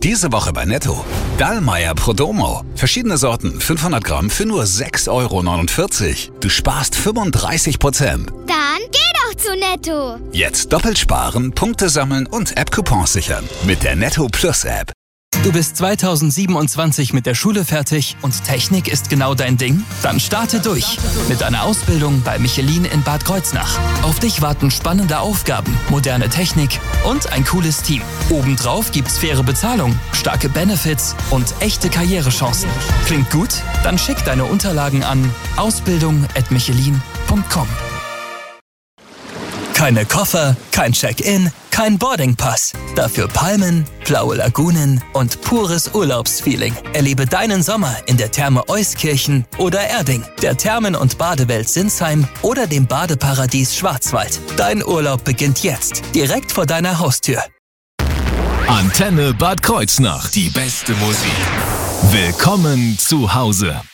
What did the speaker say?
Diese Woche bei Netto. Dallmayr Prodomo. Verschiedene Sorten, 500 Gramm für nur 6,49 €. Du sparst 35%. Dann geh doch zu Netto. Jetzt doppelt sparen, Punkte sammeln und App-Coupons sichern. Mit der Netto Plus App. Du bist 2027 mit der Schule fertig und Technik ist genau dein Ding? Dann starte durch mit einer Ausbildung bei Michelin in Bad Kreuznach. Auf dich warten spannende Aufgaben, moderne Technik und ein cooles Team. Obendrauf gibt's faire Bezahlung, starke Benefits und echte Karrierechancen. Klingt gut? Dann schick deine Unterlagen an ausbildung@michelin.com. Keine Koffer, kein Check-in, kein Boardingpass. Dafür Palmen, blaue Lagunen und pures Urlaubsfeeling. Erlebe deinen Sommer in der Therme Euskirchen oder Erding, der Thermen- und Badewelt Sinsheim oder dem Badeparadies Schwarzwald. Dein Urlaub beginnt jetzt, direkt vor deiner Haustür. Antenne Bad Kreuznach. Die beste Musik. Willkommen zu Hause.